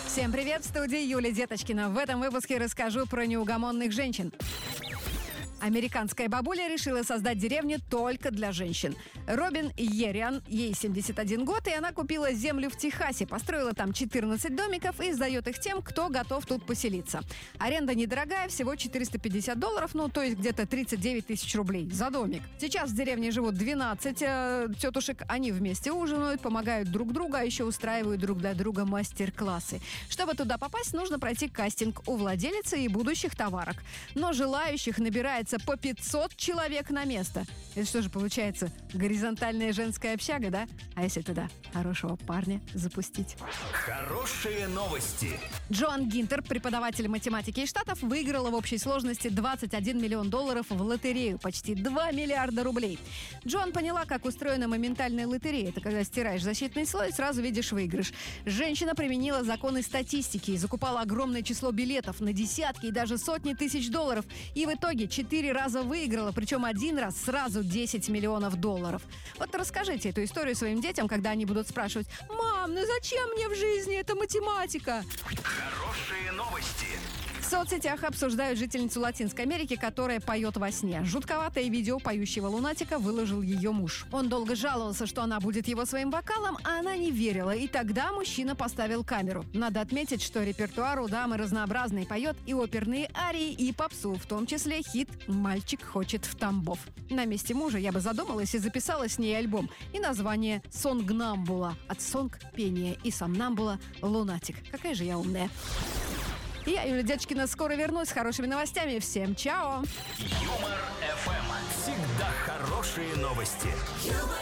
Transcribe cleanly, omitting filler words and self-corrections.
Всем привет, в студии Юлия Деточкина. В этом выпуске расскажу про неугомонных женщин. Американская бабуля решила создать деревню только для женщин. Робин Ериан, ей 71 год, и она купила землю в Техасе, построила там 14 домиков и сдает их тем, кто готов тут поселиться. Аренда недорогая, всего $450, то есть где-то 39 тысяч рублей за домик. Сейчас в деревне живут 12 тетушек, они вместе ужинают, помогают друг другу, а еще устраивают друг для друга мастер-классы. Чтобы туда попасть, нужно пройти кастинг у владелицы и будущих товарок. Но желающих набирается по 500 человек на место. Это что же получается? Горизонтальная женская общага, да? А если туда хорошего парня запустить? Хорошие новости. Джоан Гинтер, преподаватель математики из Штатов, выиграла в общей сложности $21 миллион в лотерею. Почти 2 миллиарда рублей. Джоан поняла, как устроена моментальная лотерея. Это когда стираешь защитный слой, сразу видишь выигрыш. Женщина применила законы статистики и закупала огромное число билетов на десятки и даже сотни тысяч долларов. И в итоге 4 раза выиграла, причем один раз сразу $10 миллионов. Вот расскажите эту историю своим детям, когда они будут спрашивать: «Мам, ну зачем мне в жизни эта математика?» Хорошие новости. В соцсетях обсуждают жительницу Латинской Америки, которая поет во сне. Жутковатое видео поющего лунатика выложил ее муж. Он долго жаловался, что она будет его своим вокалом, а она не верила. И тогда мужчина поставил камеру. Надо отметить, что репертуар у дамы разнообразный. Поет и оперные арии, и попсу, в том числе хит «Мальчик хочет в Тамбов». На месте мужа я бы задумалась и записала с ней альбом. И название «Сонгнамбула». От сонг – пение, и сомнамбула – лунатик. Какая же я умная. Я, Юлия Деточкина, скоро вернусь с хорошими новостями. Всем чао! Юмор ФМ. Всегда хорошие новости.